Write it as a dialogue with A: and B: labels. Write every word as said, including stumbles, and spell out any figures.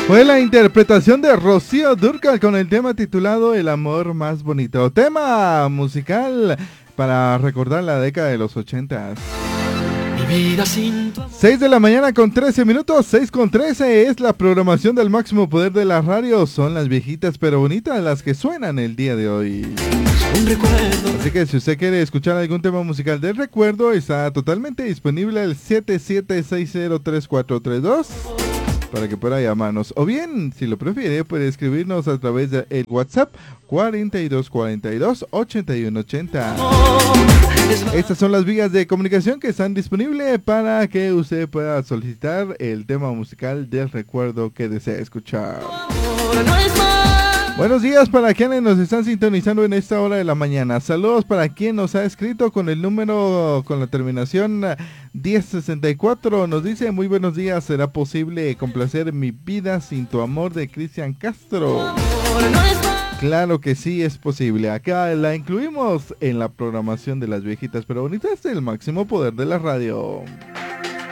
A: Fue la interpretación de Rocío Dúrcal con el tema titulado El amor más bonito. Tema musical para recordar la década de los ochentas. seis de la mañana con trece minutos, seis con trece es la programación del máximo poder de la radio. Son las viejitas pero bonitas las que suenan el día de hoy. Así que si usted quiere escuchar algún tema musical del recuerdo, está totalmente disponible el siete siete seis cero tres cuatro tres dos para que pueda llamarnos. O bien, si lo prefiere, puede escribirnos a través del WhatsApp cuarenta y dos cuarenta y dos ochenta y uno ochenta. Estas son las vías de comunicación que están disponibles para que usted pueda solicitar el tema musical del recuerdo que desea escuchar. Buenos días para quienes nos están sintonizando en esta hora de la mañana. Saludos para quien nos ha escrito con el número con la terminación diez sesenta y cuatro. Nos dice: muy buenos días, ¿será posible complacer Mi vida sin tu amor de Cristian Castro? Claro que sí es posible. Acá la incluimos en la programación de las viejitas pero bonitas del máximo poder de la radio.